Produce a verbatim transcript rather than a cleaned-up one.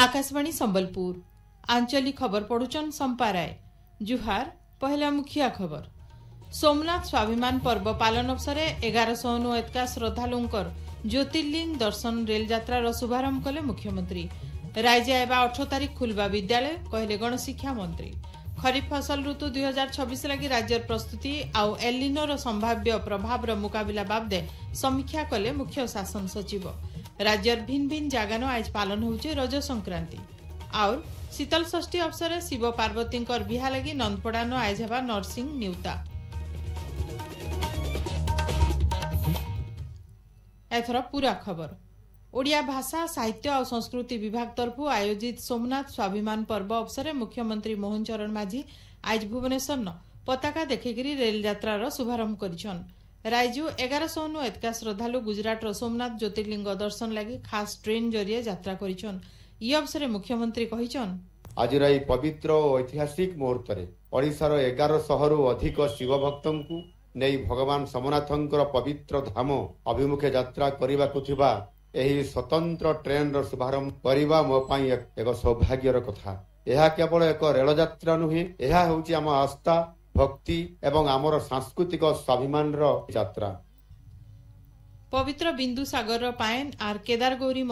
आकाशवाणी संबलपुर आंचलिक खबर पढ़ुचन संपाराय जुहार पहला मुखिया खबर सोमनाथ स्वाभिमान पर्व पालन अवसरे एगार सौ नु एतका श्रद्धालुंकर ज्योतिर्लिंग दर्शन रेल यात्रार शुभारंभ कले मुख्यमंत्री राज्य एबा अठारह तारीख खुलवा विद्यालय कहले गणशिक्षा मंत्री खरीफ फसल ऋतु दुई हजार छब्बीस लगी राज्य प्रस्तुति आउ एलिनोर संभाव्य प्रभाव मुकाबला बाबदे समीक्षा कले मुख्य शासन सचिव राज्यर भिन्न भिन्न जगान आज पालन होउचे रज संक्रांति और शीतल षष्ठी अवसर शिव पार्वती बिहा लगी नंदपड़ान आज हेबा नरसिंह न्यूता। एथर पूरा खबर ओडिया भाषा साहित्य और संस्कृति विभाग तरफु आयोजित सोमनाथ स्वाभिमान पर्व अवसर मुख्यमंत्री मोहन चरण माझी आज भुवनेश्वर न पताका देखिकी रेल यात्रार शुभारंभ करिछन। राइजु एगार सौ नु एतका श्रद्धालु गुजरात सोमनाथ ज्योतिर्लिंग दर्शन लगी खास ट्रेन जरिए यात्रा करिछन। ई अवसर मुख्यमंत्री कहिछन आज रही पवित्र और ऐतिहासिक मुहूर्त ओडिशार एगार शहरु अधिक शिव भक्तंकु नहीं भगवान सोमनाथंकर पवित्र धाम अभिमुखे यात्रा करबाकु थिबा एही स्वतंत्र ट्रेन रो शुभारंभ करबा मो पई एक सौभाग्यर कथा। यह केवल एक रेल यात्रा नुहे, यह होउची आम आस्था भक्ति एवं आमर सांस्कृतिक स्वाभिमान रो यात्रा। पवित्र बिंदु सागर पायन आर केदार गौरी